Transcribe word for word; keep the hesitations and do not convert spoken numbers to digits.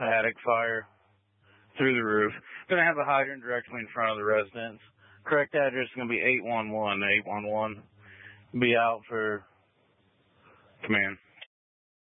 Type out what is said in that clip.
attic fire through the roof. Going to have a hydrant directly in front of the residence. Correct address is going to be eight one one. eight one one be out for command.